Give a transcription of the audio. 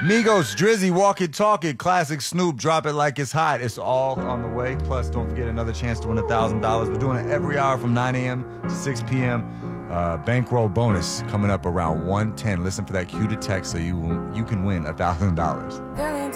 Migos, Drizzy, Walk It, Talk It, Classic Snoop, Drop It Like It's Hot. It's all on the way. Plus, don't forget another chance to win $1,000. We're doing it every hour from 9 a.m. to 6 p.m. Bankroll bonus coming up around 1:10. Listen for that cue to text so you can win $1,000.